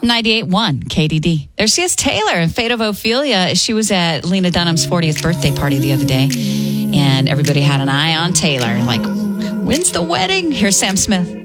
98.1 KDD. There she is, Taylor, in Fate of Ophelia. She was at Lena Dunham's 40th birthday party the other day, and everybody had an eye on Taylor. Like, when's the wedding? Here's Sam Smith.